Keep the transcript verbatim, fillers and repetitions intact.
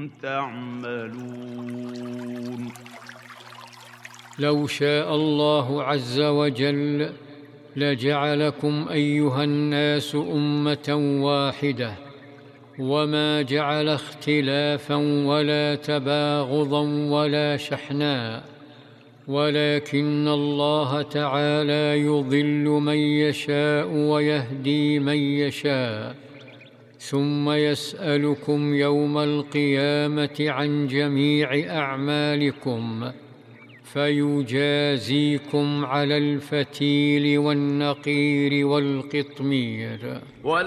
تعملون. لو شاء الله عز وجل لجعلكم أيها الناس أمة واحدة، وما جعل اختلافا ولا تباغضا ولا شحناء، ولكن الله تعالى يضل من يشاء ويهدي من يشاء، ثم يسألكم يوم القيامة عن جميع أعمالكم فيجازيكم على الفتيل والنقير والقطمير.